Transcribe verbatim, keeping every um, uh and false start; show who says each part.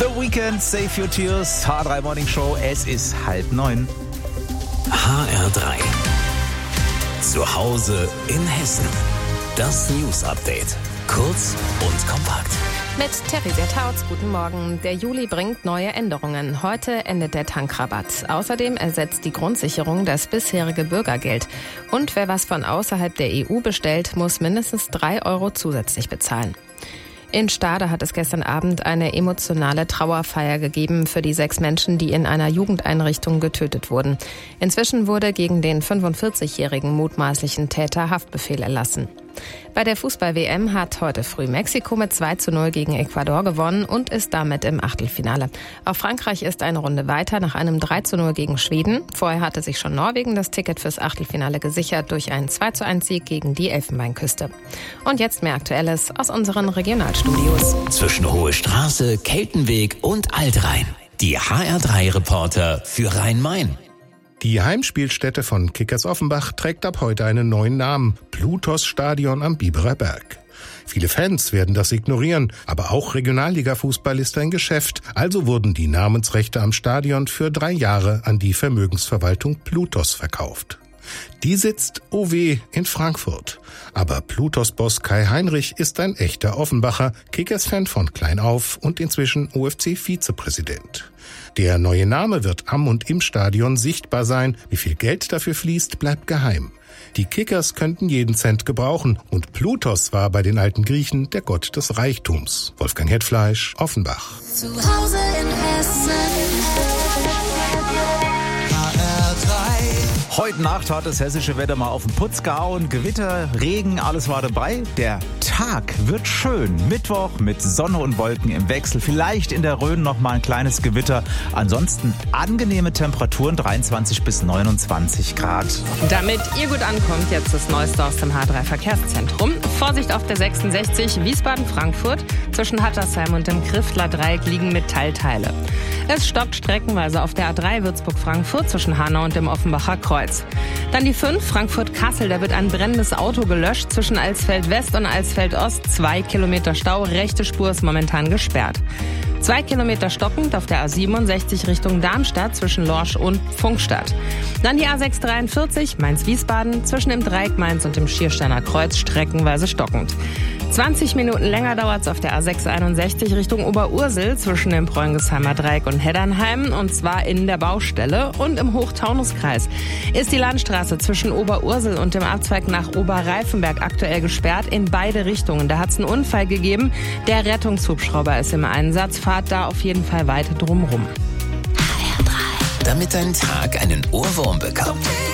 Speaker 1: The Weeknd, Save Your Tears, H drei Morning Show, es ist halb neun.
Speaker 2: H R drei. Zu Hause in Hessen. Das News Update. Kurz und kompakt.
Speaker 3: Mit Theresa Tautz, guten Morgen. Der Juli bringt neue Änderungen. Heute endet der Tankrabatt. Außerdem ersetzt die Grundsicherung das bisherige Bürgergeld. Und wer was von außerhalb der E U bestellt, muss mindestens drei Euro zusätzlich bezahlen. In Stade hat es gestern Abend eine emotionale Trauerfeier gegeben für die sechs Menschen, die in einer Jugendeinrichtung getötet wurden. Inzwischen wurde gegen den fünfundvierzigjährigen mutmaßlichen Täter Haftbefehl erlassen. Bei der Fußball-W M hat heute früh Mexiko mit zwei zu null gegen Ecuador gewonnen und ist damit im Achtelfinale. Auch Frankreich ist eine Runde weiter nach einem drei zu null gegen Schweden. Vorher hatte sich schon Norwegen das Ticket fürs Achtelfinale gesichert durch einen zwei zu eins Sieg gegen die Elfenbeinküste. Und jetzt mehr Aktuelles aus unseren Regionalstudios.
Speaker 2: Zwischen Hohe Straße, Keltenweg und Altrhein. Die H R drei Reporter für Rhein-Main.
Speaker 4: Die Heimspielstätte von Kickers Offenbach trägt ab heute einen neuen Namen: Plutos-Stadion am Biberer Berg. Viele Fans werden das ignorieren, aber auch Regionalliga-Fußball ist ein Geschäft. Also wurden die Namensrechte am Stadion für drei Jahre an die Vermögensverwaltung Plutos verkauft. Die sitzt, oh weh, in Frankfurt. Aber Plutos-Boss Kai Heinrich ist ein echter Offenbacher, Kickers-Fan von klein auf und inzwischen O F C-Vizepräsident. Der neue Name wird am und im Stadion sichtbar sein. Wie viel Geld dafür fließt, bleibt geheim. Die Kickers könnten jeden Cent gebrauchen und Plutos war bei den alten Griechen der Gott des Reichtums. Wolfgang Hetfleisch, Offenbach.
Speaker 5: Zu Hause in Hessen.
Speaker 1: Heute Nacht hat das hessische Wetter mal auf den Putz gehauen. Gewitter, Regen, alles war dabei. Der Tag wird schön. Mittwoch mit Sonne und Wolken im Wechsel. Vielleicht in der Rhön noch mal ein kleines Gewitter. Ansonsten angenehme Temperaturen, dreiundzwanzig bis neunundzwanzig Grad.
Speaker 3: Damit ihr gut ankommt, jetzt das Neueste aus dem H drei Verkehrszentrum. Vorsicht auf der sechsundsechzig Wiesbaden-Frankfurt. Zwischen Hattersheim und dem Kriftler Dreieck liegen Metallteile. Es stockt streckenweise auf der A drei Würzburg-Frankfurt zwischen Hanau und dem Offenbacher Kreuz. Dann die fünf Frankfurt-Kassel. Da wird ein brennendes Auto gelöscht zwischen Alsfeld-West und Alsfeld-Ost. Zwei Kilometer Stau. Rechte Spur ist momentan gesperrt. Zwei Kilometer stockend auf der A siebenundsechzig Richtung Darmstadt zwischen Lorsch und Pfungstadt. Dann die A sechs dreiundvierzig Mainz-Wiesbaden zwischen dem Dreieck Mainz und dem Schiersteiner Kreuz streckenweise stockend. zwanzig Minuten länger dauert es auf der A sechs einundsechzig Richtung Oberursel zwischen dem Preungesheimer Dreieck und Heddernheim, und zwar in der Baustelle. Und im Hochtaunuskreis ist die Landstraße zwischen Oberursel und dem Abzweig nach Oberreifenberg aktuell gesperrt in beide Richtungen. Da hat es einen Unfall gegeben. Der Rettungshubschrauber ist im Einsatz. Fahrt da auf jeden Fall weiter drumrum.
Speaker 2: Damit dein Tag einen Ohrwurm bekommt.